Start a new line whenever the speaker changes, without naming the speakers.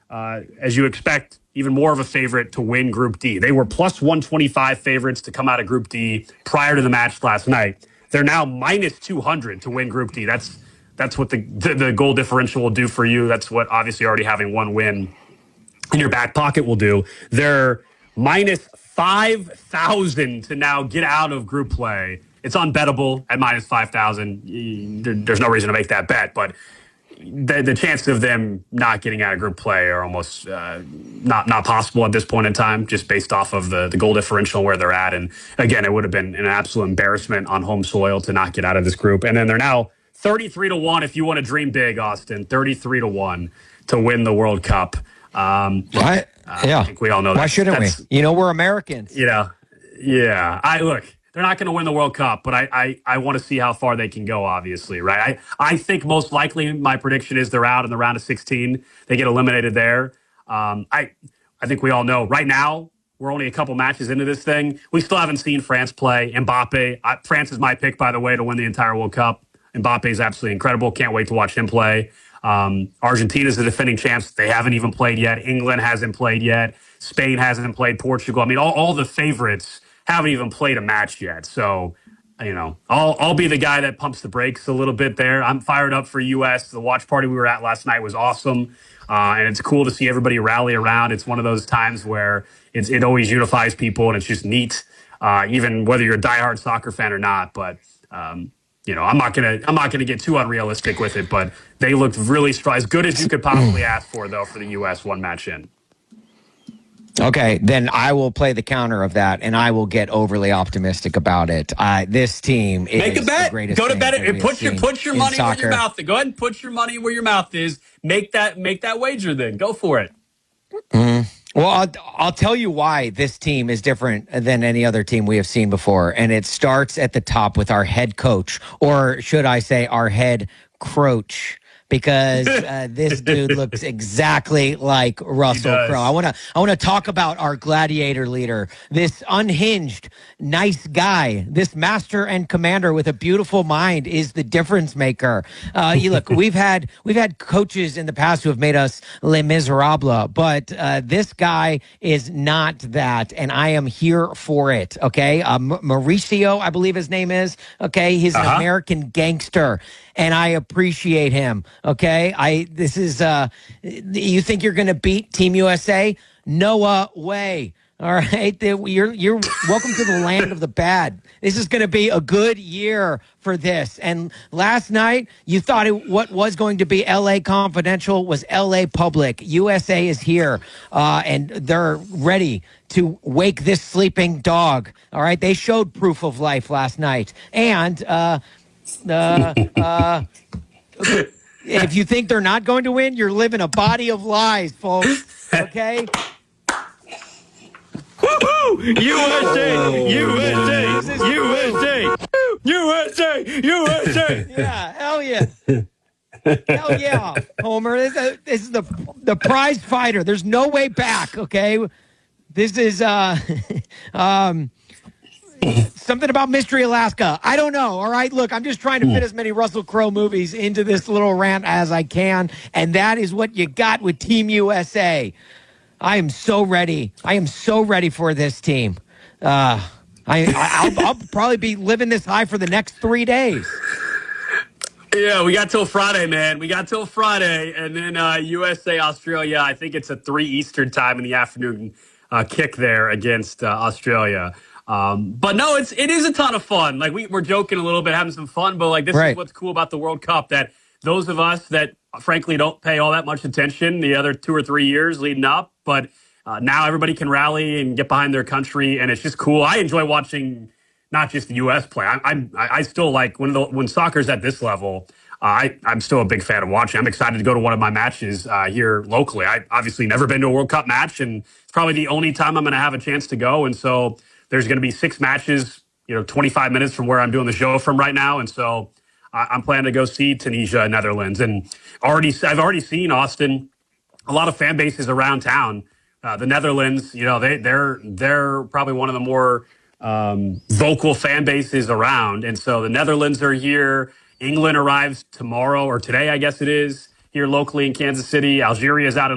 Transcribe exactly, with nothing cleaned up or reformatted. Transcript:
uh, as you expect, even more of a favorite to win Group D. They were plus one twenty-five favorites to come out of Group D prior to the match last night. They're now minus two hundred to win Group D. That's that's what the, the, the goal differential will do for you. That's what obviously already having one win in your back pocket will do. They're minus five thousand to now get out of group play. It's unbettable at minus five thousand. There's no reason to make that bet, but the, the chances of them not getting out of group play are almost uh, not not possible at this point in time, just based off of the, the goal differential where they're at. And again, it would have been an absolute embarrassment on home soil to not get out of this group. And then they're now thirty-three to one if you want to dream big, Austin. thirty-three to one to win the World Cup. Um,
right? Uh,
yeah.
I
think we all know that.
Why shouldn't we? You know, we're Americans.
You know, yeah. I look. They're not going to win the World Cup, but I I, I want to see how far they can go, obviously, right? I, I think most likely my prediction is they're out in the round of sixteen. They get eliminated there. Um, I I think we all know right now we're only a couple matches into this thing. We still haven't seen France play. Mbappe, I, France is my pick, by the way, to win the entire World Cup. Mbappe is absolutely incredible. Can't wait to watch him play. Um, Argentina is the defending champs. They haven't even played yet. England hasn't played yet. Spain hasn't played. Portugal. I mean, all, all the favorites haven't even played a match yet. So, you know, I'll I'll be the guy that pumps the brakes a little bit there. I'm fired up for U S. The watch party we were at last night was awesome. Uh, and it's cool to see everybody rally around. It's one of those times where it's, it always unifies people, and it's just neat, uh, even whether you're a diehard soccer fan or not. But, um, you know, I'm not gonna I'm not gonna get too unrealistic with it. But they looked really strong, as good as you could possibly ask for, though, for the U S one match in.
Okay, then I will play the counter of that, and I will get overly optimistic about it. Uh, this team is
Make a bet.
the greatest.
Go to bet
thing
it. Put your put your money
soccer.
where your mouth is. Go ahead and put your money where your mouth is. Make that make that wager. Then go for it.
Mm-hmm. Well, I'll, I'll tell you why this team is different than any other team we have seen before, and it starts at the top with our head coach, or should I say, our head croach. Because uh, this dude looks exactly like Russell Crowe. I want to I want to talk about our gladiator leader, this unhinged, nice guy, this master and commander with a beautiful mind is the difference maker. Uh, you look, we've had we've had coaches in the past who have made us Les Miserables, but uh, this guy is not that, and I am here for it. Okay, uh, Mauricio, I believe his name is. Okay, he's an uh-huh. American gangster. And I appreciate him. Okay, I this is uh, you think you're going to beat Team U S A? No uh, way. All right, you're you're welcome to the land of the bad. This is going to be a good year for this. And last night, you thought it, what was going to be L A Confidential was L A Public. U S A is here, uh, and they're ready to wake this sleeping dog. All right, they showed proof of life last night, and. Uh, Uh, uh, if you think they're not going to win, you're living a body of lies, folks. Okay?
Woo-hoo! U S A! U S A! U S A! U S A! U S A!
Yeah, hell yeah. Hell yeah, Homer. This, uh, this is the the prize fighter. There's no way back, okay? This is... uh, um. Something about Mystery Alaska. I don't know. All right. Look, I'm just trying to fit as many Russell Crowe movies into this little rant as I can. And that is what you got with Team U S A. I am so ready. I am so ready for this team. Uh, I, I, I'll, I'll probably be living this high for the next three days.
Yeah, we got till Friday, man. We got till Friday. And then uh, U S A, Australia, I think it's a three Eastern time in the afternoon uh, kick there against uh, Australia. Um, but no, it's it is a ton of fun. Like we, we're joking a little bit, having some fun, but like this
right.
is what's cool about the World Cup, that those of us that frankly don't pay all that much attention the other two or three years leading up, but uh, now everybody can rally and get behind their country, and it's just cool. I enjoy watching not just the U S play. I, I'm I still like when the, when soccer's at this level. Uh, I I'm still a big fan of watching. I'm excited to go to one of my matches uh, here locally. I obviously never been to a World Cup match, and it's probably the only time I'm going to have a chance to go, and so. There's going to be six matches, you know, twenty-five minutes from where I'm doing the show from right now. And so uh, I'm planning to go see Tunisia, Netherlands. And already, I've already seen, Austin, a lot of fan bases around town. Uh, the Netherlands, you know, they, they're they're probably one of the more um, vocal fan bases around. And so the Netherlands are here. England arrives tomorrow or today, I guess it is, here locally in Kansas City. Algeria is out in